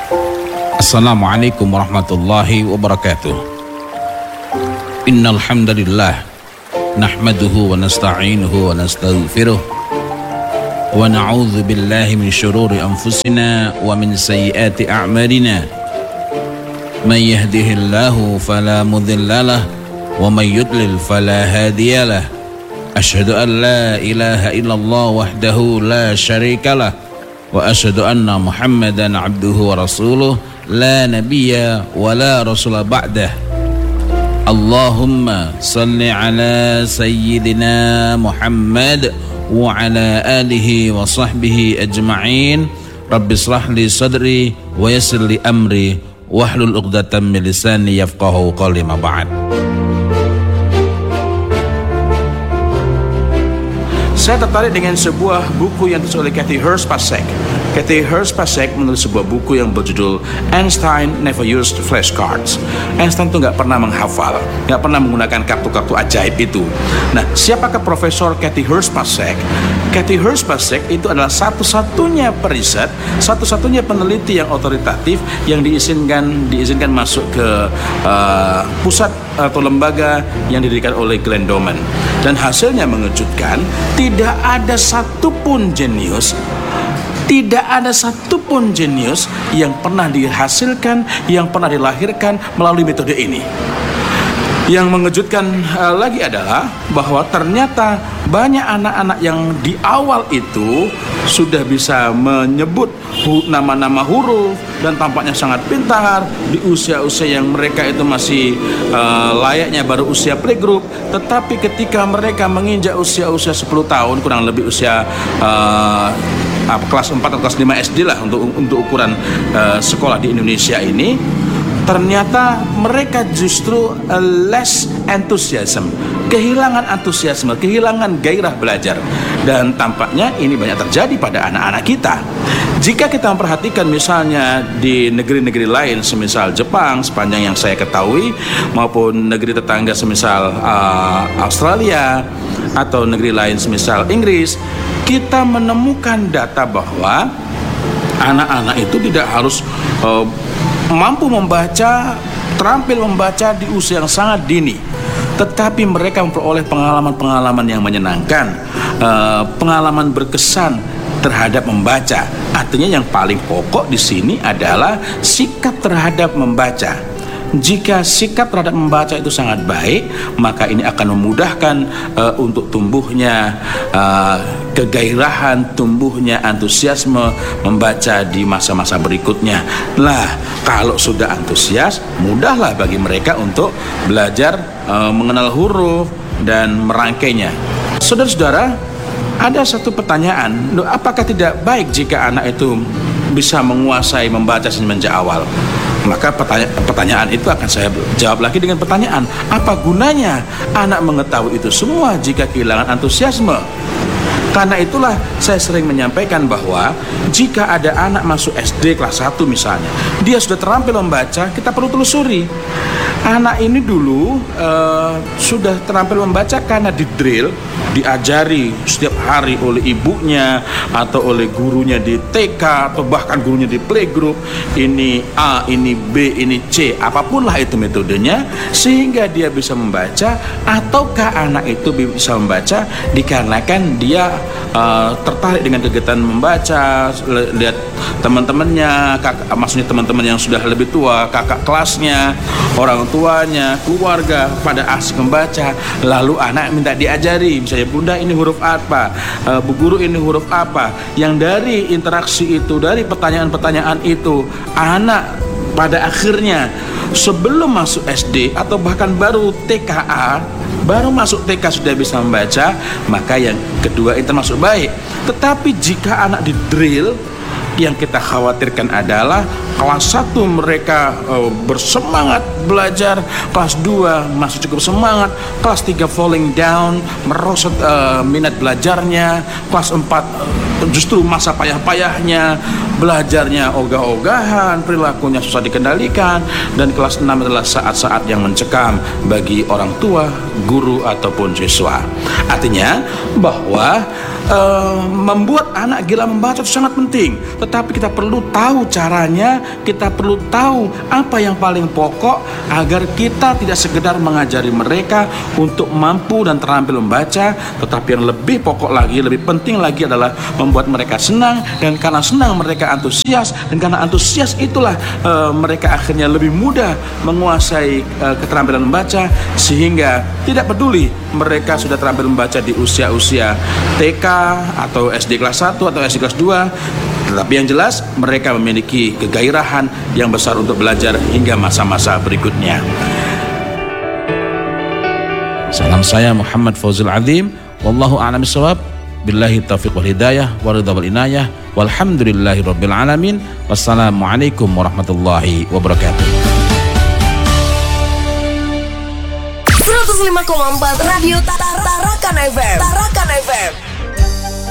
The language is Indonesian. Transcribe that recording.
Assalamualaikum warahmatullahi wabarakatuh. Innal hamdalillah nahmaduhu wa nasta'inuhu wa nastaghfiruh wa na'udzu billahi min syururi anfusina wa min sayyiati a'malina. May yahdihillahu fala mudhillalah wa may yudlil fala hadiyalah. Asyhadu an la ilaha illallah wahdahu la syarikalah wa asyhadu anna Muhammadan abduhu wa rasuluh la nabiyya wa la rasula ba'dah. Allahumma salli ala sayyidina Muhammad wa ala alihi wa sahbihi ajma'in. Rabbi shrah li sadri wa yassir li amri wahlul 'uqdatam min lisani yafqahu qawli. Ma ba'd. Saya tertarik dengan sebuah buku yang ditulis oleh Kathy Hurst-Pasek. Kathy Hurst-Pasek menulis sebuah buku yang berjudul Einstein Never Used Flashcards. Einstein itu nggak pernah menghafal, nggak pernah menggunakan kartu-kartu ajaib itu. Nah, siapakah Profesor Kathy Hurst-Pasek? Kathy Hurst-Pasek itu adalah satu-satunya periset, satu-satunya peneliti yang otoritatif yang diizinkan masuk ke pusat atau lembaga yang didirikan oleh Glenn Doman. Dan hasilnya mengejutkan. Tidak ada satupun jenius yang pernah dihasilkan, yang pernah dilahirkan melalui metode ini. Yang mengejutkan lagi adalah bahwa ternyata banyak anak-anak yang di awal itu sudah bisa menyebut nama-nama huruf dan tampaknya sangat pintar di usia-usia yang mereka itu masih layaknya baru usia playgroup. Tetapi ketika mereka menginjak usia-usia 10 tahun, kurang lebih usia kelas 4 atau kelas 5 SD lah untuk ukuran sekolah di Indonesia ini, ternyata mereka justru less enthusiasm, kehilangan antusiasme, kehilangan gairah belajar. Dan tampaknya ini banyak terjadi pada anak-anak kita. Jika kita memperhatikan misalnya di negeri-negeri lain semisal Jepang sepanjang yang saya ketahui, maupun negeri tetangga semisal Australia atau negeri lain semisal Inggris, kita menemukan data bahwa anak-anak itu tidak harus mampu membaca, terampil membaca di usia yang sangat dini, tetapi mereka memperoleh pengalaman-pengalaman yang menyenangkan, pengalaman berkesan terhadap membaca. Artinya yang paling pokok di sini adalah sikap terhadap membaca. Jika sikap terhadap membaca itu sangat baik, maka ini akan memudahkan untuk tumbuhnya kegairahan, tumbuhnya antusiasme membaca di masa-masa berikutnya. Nah, kalau sudah antusias, mudahlah bagi mereka untuk belajar mengenal huruf dan merangkainya. Saudara-saudara, ada satu pertanyaan, apakah tidak baik jika anak itu bisa menguasai membaca semenjak awal? Maka pertanyaan itu akan saya jawab lagi dengan pertanyaan, apa gunanya anak mengetahui itu semua jika kehilangan antusiasme? Karena itulah saya sering menyampaikan bahwa jika ada anak masuk SD kelas 1 misalnya, dia sudah terampil membaca, kita perlu telusuri. Anak ini dulu sudah terampil membaca karena di drill, diajari setiap hari oleh ibunya atau oleh gurunya di TK atau bahkan gurunya di playgroup, ini A, ini B, ini C, apapun lah itu metodenya, sehingga dia bisa membaca. Ataukah anak itu bisa membaca dikarenakan dia tertarik dengan kegiatan membaca, lihat teman-temannya, maksudnya teman-teman yang sudah lebih tua, kakak kelasnya, orang tuanya, keluarga pada asik membaca, lalu anak minta diajari, misalnya bunda ini huruf apa, bu guru ini huruf apa. Yang dari interaksi itu, dari pertanyaan-pertanyaan itu, anak pada akhirnya sebelum masuk SD atau bahkan baru TKA, baru masuk TK sudah bisa membaca, maka yang kedua itu termasuk baik. Tetapi jika anak di drill, yang kita khawatirkan adalah kelas 1 mereka bersemangat belajar, kelas 2 masih cukup semangat, kelas 3 falling down, merosot minat belajarnya, kelas 4 justru masa payah-payahnya, belajarnya ogah-ogahan, perilakunya susah dikendalikan, dan kelas 6 adalah saat-saat yang mencekam bagi orang tua, guru ataupun siswa. Artinya bahwa membuat anak gila membaca itu sangat penting, tetapi kita perlu tahu caranya, kita perlu tahu apa yang paling pokok agar kita tidak sekedar mengajari mereka untuk mampu dan terampil membaca, tetapi yang lebih pokok lagi, lebih penting lagi adalah membuat mereka senang, dan karena senang mereka antusias, dan karena antusias itulah mereka akhirnya lebih mudah menguasai keterampilan membaca, sehingga tidak peduli mereka sudah terampil membaca di usia-usia TK atau SD kelas 1 atau SD kelas 2, tetapi yang jelas mereka memiliki kegairahan yang besar untuk belajar hingga masa-masa berikutnya. Salam saya Muhammad Fauzul Azim, wallahu a'lam bishawab, billahi taufiq wal hidayah wa ridha wal inayah, walhamdulillahi rabbil alamin, wassalamualaikum warahmatullahi wabarakatuh. 105,4 Radio Tarakan FM.